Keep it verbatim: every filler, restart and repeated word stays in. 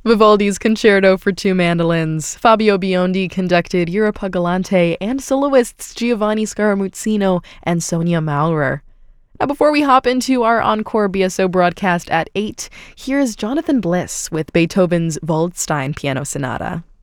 Vivaldi's Concerto for Two Mandolins. Fabio Biondi conducted Europa Galante, and soloists Giovanni Scaramuzzino and Sonia Maurer. Now, before we hop into our encore B S O broadcast at eight, here's Jonathan Bliss with Beethoven's Waldstein Piano Sonata.